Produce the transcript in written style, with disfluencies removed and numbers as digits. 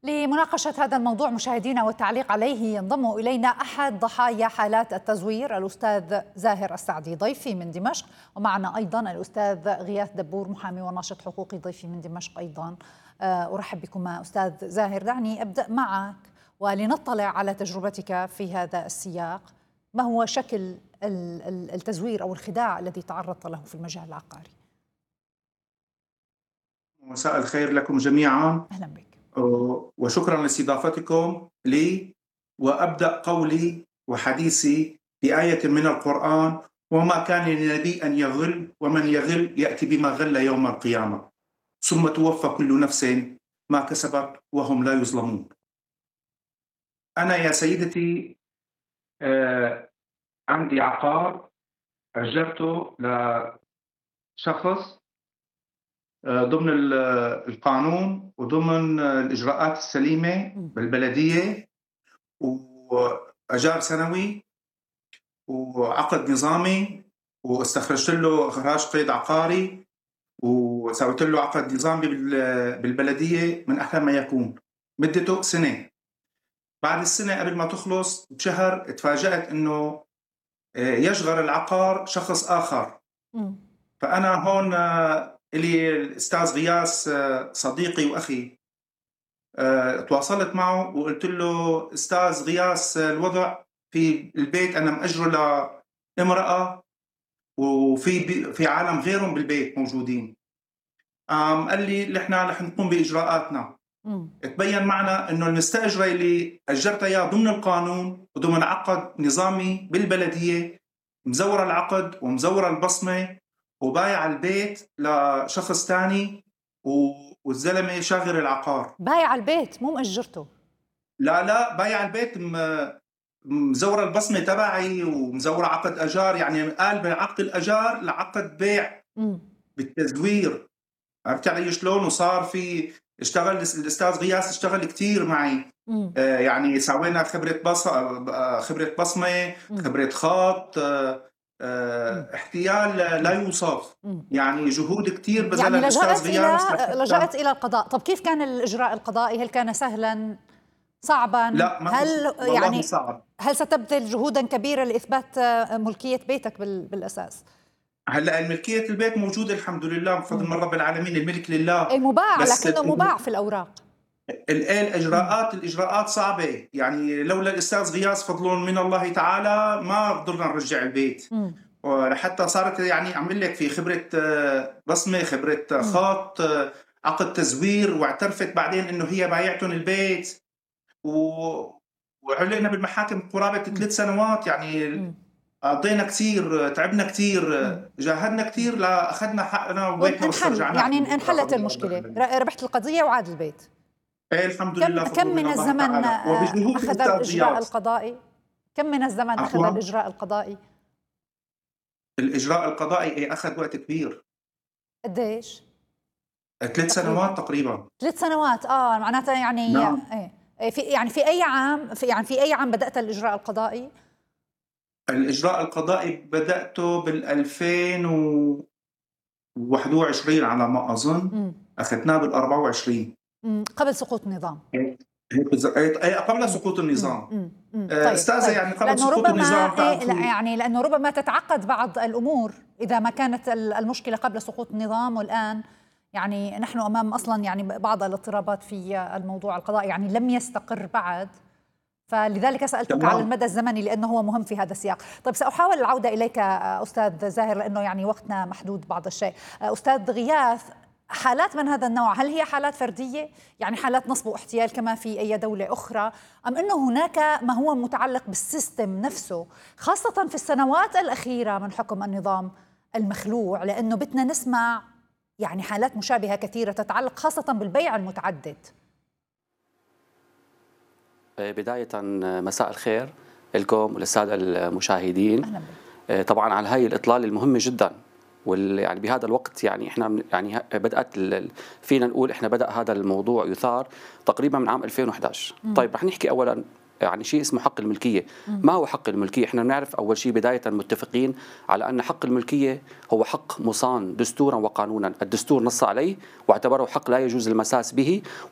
لمناقشة هذا الموضوع مشاهدينا والتعليق عليه ينضم إلينا أحد ضحايا حالات التزوير الأستاذ زاهر السعدي ضيفي من دمشق، ومعنا أيضا الأستاذ غياث دبور محامي وناشط حقوقي ضيفي من دمشق أيضا. أرحب بكما أستاذ زاهر. دعني أبدأ معك ولنطلع على تجربتك في هذا السياق. ما هو شكل التزوير أو الخداع الذي تعرضت له في المجال العقاري؟ مساء الخير لكم جميعا. أهلا بك وشكرا لاستضافتكم لي. وأبدأ قولي وحديثي بآية من القرآن: وما كان للنبي أن يغل ومن يغل يأتي بما غل يوم القيامة ثم توفى كل نفس ما كسبت وهم لا يظلمون. أنا يا سيدتي عندي عقار أجرته لشخص ضمن القانون وضمن الإجراءات السليمة بالبلدية، وأجار سنوي وعقد نظامي، واستخرجت له إخراج قيد عقاري وسويت له عقد نظامي بالبلدية من أحلى ما يكون. مدته سنة. بعد السنة قبل ما تخلص بشهر تفاجأت إنه يشغل العقار شخص آخر. فأنا هون إلي الأستاذ غياث صديقي وأخي، تواصلت معه وقلت له: أستاذ غياث، الوضع في البيت أنا مأجره لامرأة وفي عالم غيرهم بالبيت موجودين. قال لي: نحن رح نقوم بإجراءاتنا. تبين معنا إنه المستأجرة اللي أجرتها إياه ضمن القانون وضمن عقد نظامي بالبلدية مزورة العقد ومزورة البصمة وبايع البيت لشخص تاني، والزلمة شاغر العقار. بايع البيت مو مأجرته؟ لا، بايع البيت، مزورة البصمة تبعي ومزورة عقد أجار، يعني قال من عقد الأجار لعقد بيع بالتزوير. عرفت علي شلون؟ وصار في اشتغل الأستاذ غياث، اشتغل كتير معي. يعني سوينا خبرة بصمة، خبرة خط، احتيال لا يوصف. يعني جهود كتير بذل يعني الأستاذ غياث. لجأت إلى القضاء. طب كيف كان الإجراء القضائي؟ هل كان سهلا صعبا؟ لا، ما هل يعني صعب. هل ستبذل جهودا كبيرة لإثبات ملكية بيتك بالأساس؟ هلا الملكية البيت موجودة الحمد لله بفضل من رب العالمين، الملك لله. مباع، لكنه مباع في الأوراق. الإجراءات صعبة، يعني لولا الأستاذ غياث فضل من الله تعالى ما قدرنا نرجع البيت. وحتى صارت يعني عم لك في خبرة بصمة، خبرة خط، عقد تزوير، واعترفت بعدين إنه هي بايعتهم البيت. وعلقنا بالمحاكم قرابة 3 سنوات. يعني قضينا كتير، تعبنا كتير، جاهدنا كتير لأخذنا حقنا وبيتنا واسترجعناه. يعني انحلت المشكلة، ربحت القضية وعاد البيت. الحمد لله. كم من الزمن أخذ الإجراء القضائي؟ كم من الزمن أخذ الإجراء القضائي؟ الإجراء القضائي أخذ وقت كبير. قديش؟ 3 سنوات تقريبا. 3 سنوات. معناتها يعني نعم. في أي عام بدأت الإجراء القضائي؟ الإجراء القضائي بدأته بال 2021 على ما أظن. أخذناه بال 24 قبل سقوط النظام. قبل سقوط النظام. أستاذة، يعني قبل سقوط النظام. يعني لأنه ربما تتعقد بعض الأمور إذا ما كانت المشكلة قبل سقوط النظام، والآن يعني نحن أمام أصلا يعني بعض الاضطرابات في الموضوع القضائي، يعني لم يستقر بعد. فلذلك سألتك على المدى الزمني لأنه هو مهم في هذا السياق. طيب، سأحاول العودة إليك أستاذ زاهر لأنه يعني وقتنا محدود بعض الشيء. أستاذ غياث، حالات من هذا النوع هل هي حالات فردية، يعني حالات نصب واحتيال كما في أي دولة أخرى، أم أنه هناك ما هو متعلق بالسيستم نفسه، خاصة في السنوات الأخيرة من حكم النظام المخلوع؟ لأنه بدنا نسمع يعني حالات مشابهة كثيرة تتعلق خاصة بالبيع المتعدد. بداية مساء الخير لكم وللسادة المشاهدين. أهلا. طبعا على هاي الإطلالة المهمة جدا، يعني بهذا الوقت يعني احنا يعني فينا نقول احنا بدأ هذا الموضوع يثار تقريبا من عام 2011. طيب رح نحكي اولا يعني شيء اسمه حق الملكية. ما هو حق الملكية؟ احنا بنعرف اول شيء بداية متفقين على ان حق الملكية هو حق مصان دستورا وقانونا. الدستور نص عليه واعتبره حق لا يجوز المساس به،